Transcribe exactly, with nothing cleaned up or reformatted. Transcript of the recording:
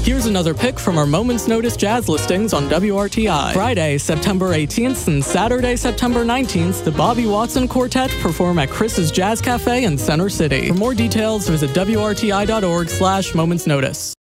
Here's another pick from our Moments Notice jazz listings on W R T I. Friday, September eighteenth and Saturday, September nineteenth, the Bobby Watson Quartet perform at Chris's Jazz Cafe in Center City. For more details, visit W R T I dot org slash Moments Notice.